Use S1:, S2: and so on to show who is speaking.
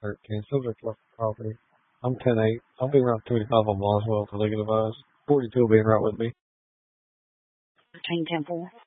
S1: 13. Subject left property. I'm 10-8. I'll be around 25 on Boswell to legal advise. 42 will be in right with me.
S2: 13-10-4.